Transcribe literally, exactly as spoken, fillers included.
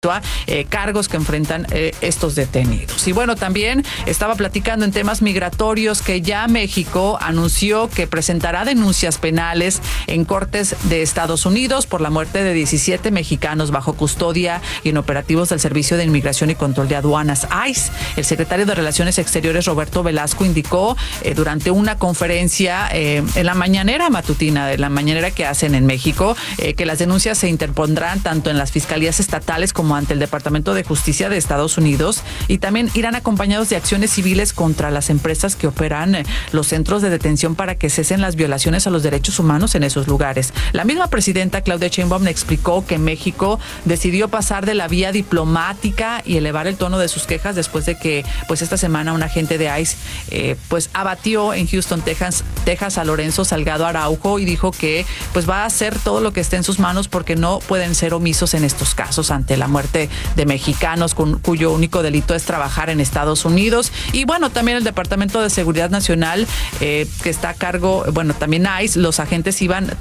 respecto a eh, cargos que enfrentan eh, estos detenidos. Y bueno, también estaba platicando en temas migratorios que ya México anunció que presentará denuncias penales en cortes de Estados Unidos por la muerte de diecisiete mexicanos bajo custodia y en operativos del Servicio de Inmigración y Control de Aduanas, I C E. El secretario de Relaciones Exteriores, Roberto Velasco, indicó eh, durante una conferencia eh, en la mañanera matutina, de la mañanera que hacen en México, eh, que las denuncias se interpondrán tanto en las fiscalías estatales como ante el Departamento de Justicia de Estados Unidos, y también irán acompañados de acciones civiles contra las empresas que operan eh, los centros de detención para que cesen las violaciones a los derechos humanos en esos lugares. La misma presidenta Claudia Sheinbaum explicó que México decidió pasar de la vía diplomática y elevar el tono de sus quejas después de que pues esta semana un agente de I C E eh, pues abatió en Houston, Texas, Texas a Lorenzo Salgado Araujo, y dijo que pues va a hacer todo lo que esté en sus manos porque no pueden ser omisos en estos casos ante la muerte de mexicanos con, cuyo único delito es trabajar en Estados Unidos. Y bueno, también el Departamento de Seguridad Nacional eh, que está a cargo, bueno, también I C E, los agentes iban